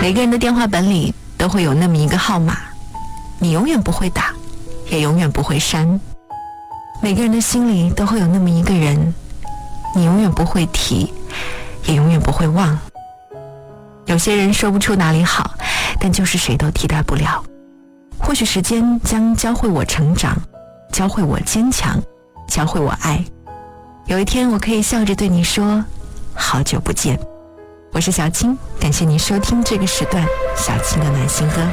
每个人的电话本里都会有那么一个号码，你永远不会打，也永远不会删。每个人的心里都会有那么一个人，你永远不会提，也永远不会忘。有些人说不出哪里好，但就是谁都替代不了。或许时间将教会我成长，教会我坚强，教会我爱。有一天我可以笑着对你说，好久不见。我是小青，感谢您收听这个时段小青的暖心歌。